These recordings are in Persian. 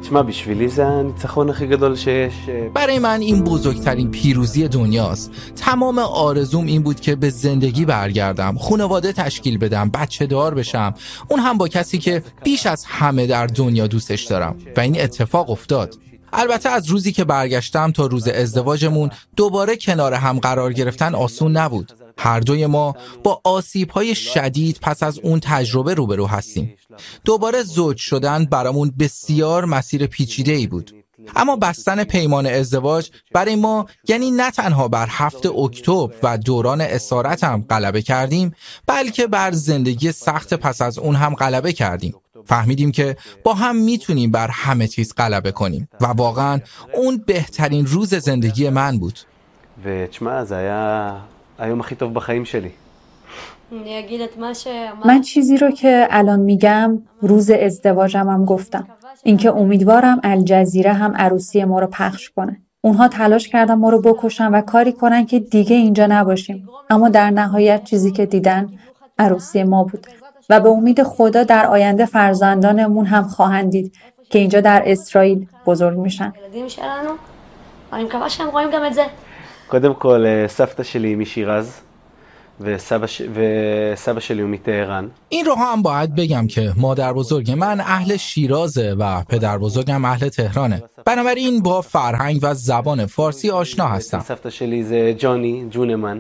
برای من این بزرگترین پیروزی دنیاست. تمام آرزوم این بود که به زندگی برگردم، خانواده تشکیل بدم، بچه دار بشم، اون هم با کسی که بیش از همه در دنیا دوستش دارم و این اتفاق افتاد. البته از روزی که برگشتم تا روز ازدواجمون دوباره کنار هم قرار گرفتن آسون نبود. هر دوی ما با آسیب‌های شدید پس از اون تجربه روبرو هستیم. دوباره زوج شدن برامون بسیار مسیر پیچیده‌ای بود. اما بستن پیمان ازدواج برای ما یعنی نه تنها بر 7 اکتبر و دوران اسارت هم غلبه کردیم، بلکه بر زندگی سخت پس از اون هم غلبه کردیم. فهمیدیم که با هم میتونیم بر همه چیز غلبه کنیم و واقعا اون بهترین روز زندگی من بود. و تشمع זה היה היום הכי טוב בחיים שלי. من چیزی رو که الان میگم روز ازدواجم هم گفتم، اینکه امیدوارم الجزیره هم عروسی ما رو پخش کنه. اونها تلاش کردن ما رو بکشن و کاری کنن که دیگه اینجا نباشیم، اما در نهایت چیزی که دیدن عروسی ما بود و به امید خدا در آینده فرزندانمون هم خواهند دید که اینجا در اسرائیل بزرگ میشن. קודם כל סבתא שלי משירז וסבא שלי הוא מטהרן. این رو هم باید بگم که مادر بزرگ من اهل شیرازه و پدر بزرگم اهل تهرانه. بنابراین با فرهنگ و زبان فارسی آشنا هستم. סבתא שלי זה جانی جون من.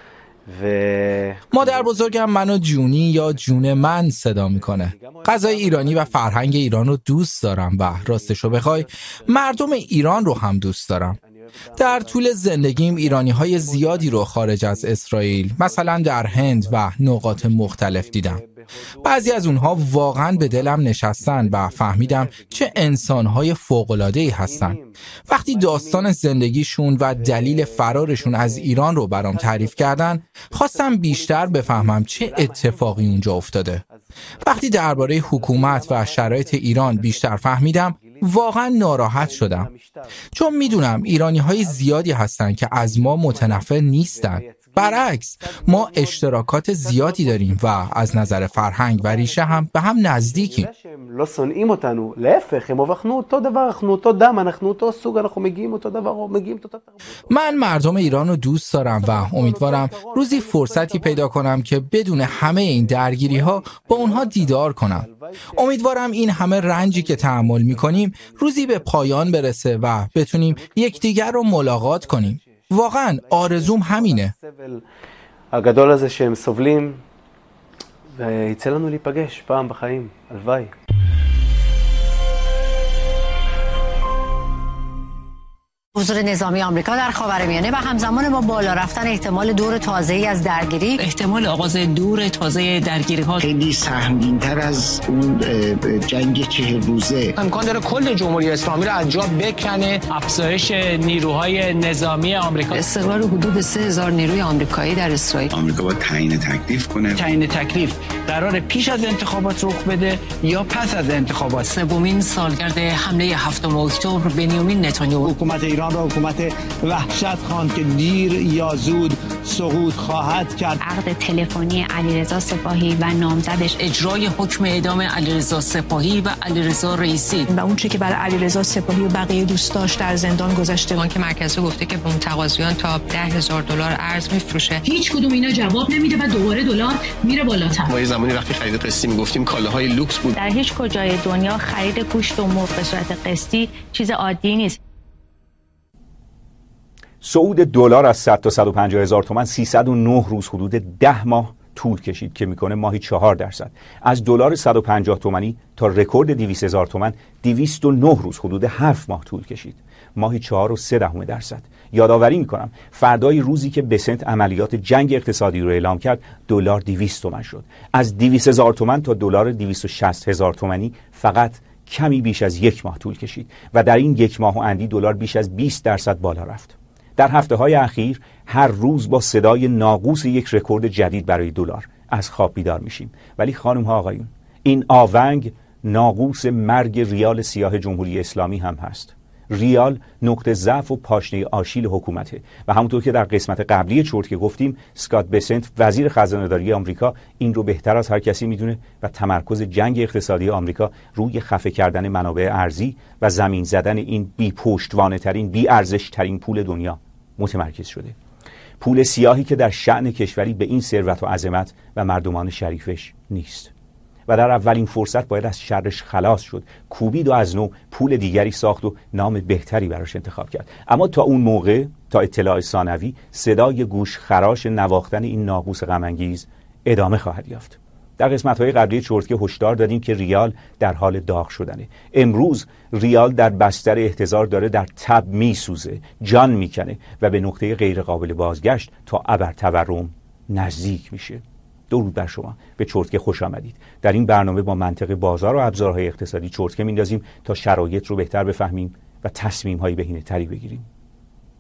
مادر بزرگم منو جونی یا جون من صدا میکنه. غذای ایرانی و فرهنگ ایران رو دوست دارم و راستشو بخوای مردم ایران رو هم دوست دارم. در طول زندگیم ایرانی‌های زیادی رو خارج از اسرائیل، مثلا در هند و نقاط مختلف دیدم. بعضی از اونها واقعاً به دلم نشستن و فهمیدم چه انسان‌های فوق‌العاده‌ای هستن. وقتی داستان زندگیشون و دلیل فرارشون از ایران رو برام تعریف کردن، خواستم بیشتر بفهمم چه اتفاقی اونجا افتاده. وقتی درباره حکومت و شرایط ایران بیشتر فهمیدم، واقعا ناراحت شدم، چون میدونم ایرانی‌های زیادی هستن که از ما متنفر نیستن. برعکس، ما اشتراکات زیادی داریم و از نظر فرهنگ و ریشه هم به هم نزدیکیم. לא שונאים אותנו, להפך, הם אנחנו אותו דבר, אנחנו אותו דם, אנחנו אותו סוג, אנחנו מגיעים אותו דבר, מגיעים אותו תרבות. من مردم ایران رو دوست دارم و امیدوارم روزی فرصتی پیدا کنم که بدون همه این درگیری ها با اونها دیدار کنم. امیدوارم این همه رنجی که تحمل میکنیم روزی به پایان برسه و بتونیم یکدیگر رو ملاقات کنیم. واقعا آرزوم همینه. הגדול הזה שהם סובלים ויצא לנו להיפגש פעם בחיים, הלוואי. حضور نظامی آمریکا در خاورمیانه و همزمان با بالا رفتن احتمال دور تازه‌ای از درگیری، احتمال آغاز دور تازه درگیری‌ها خیلی سهمگین‌تر از اون جنگ 40 روزه. امکان داره کل جمهوری اسلامی رو از جا بکنه. افزایش نیروهای نظامی آمریکا، استقرار حدود 3000 نیروی آمریکایی در اسرائیل. آمریکا باید تعیین تکلیف کنه. تعیین تکلیف قرار پیش از انتخابات رخ بده یا پس از انتخابات. سومین سالگرد حمله 7 اکتبر بنیامین نتانیاهو حکومت ایران را حکومت وحشت خواند که دیر یا زود سقوط خواهد کرد. عقد تلفنی علیرضا سپاهی و نامزدش، اجرای حکم اعدام علیرضا سپاهی و علیرضا رئیسی و اون چه که برای علیرضا سپاهی و بقیه دوستاش در زندان گذشته. بانک مرکزی گفته که به متقاضیان تا $10,000 ارز میفروشه. هیچ کدوم اینا جواب نمیده و دوباره دلار میره بالاتر. ما یه زمانی وقتی خرید قسطی میگفتیم کالاهای لوکس بود. در هیچ کجای دنیا خرید گوشت و مرغ به صورت قسطی چیز عادی نیست. صعود دلار از 100 تا 150 هزار تومان 309 روز حدود 10 ماه طول کشید که میکنه ماهی 4%. از دلار 150 تومانی تا رکورد 200,000 تومان 209 روز حدود 7 ماه طول کشید، ماهی 4.3%. یادآوری میکنم فردای روزی که بسنت عملیات جنگ اقتصادی رو اعلام کرد دلار 200 تومان شد. از 200,000 تومان تا دلار 260,000 تومانی فقط کمی بیش از 1 ماه طول کشید و در این 1 ماه و اندی دلار بیش از 20% بالا رفت. در هفته‌های اخیر هر روز با صدای ناقوس یک رکورد جدید برای دلار از خواب بیدار میشیم. ولی خانم‌ها آقایون، این آونگ ناقوس مرگ ریال سیاه جمهوری اسلامی هم هست ریال نقطه ضعف و پاشنه آشیل حکومته و همونطور که در قسمت قبلی چرتکه گفتیم، اسکات بسنت وزیر خزانه‌داری آمریکا این رو بهتر از هر کسی میدونه و تمرکز جنگ اقتصادی آمریکا روی خفه کردن منابع ارزی و زمین زدن این بی پشتوانه ترین، بی ارزش ترین پول دنیا متمرکز شده. پول سیاهی که در شأن کشوری به این ثروت و عظمت و مردمان شریفش نیست و در اولین فرصت باید از شرش خلاص شد، کوبید و از نو پول دیگری ساخت و نام بهتری براش انتخاب کرد. اما تا اون موقع، تا اطلاع ثانوی، صدای گوش خراش نواختن این ناقوس غم‌انگیز ادامه خواهد یافت. در قسمت‌های قبلی چرتکه هشدار دادیم که ریال در حال داغ شدنه. امروز ریال در بستر احتضار داره در تب میسوزه، جان میکنه و به نقطه غیر قابل بازگشت تا ابرتورم نزدیک میشه. درود بر شما، به چرتکه خوش آمدید. در این برنامه با منطق بازار و ابزارهای اقتصادی چرتکه میندازیم تا شرایط رو بهتر بفهمیم و تصمیم‌های بهینه‌تری بگیریم.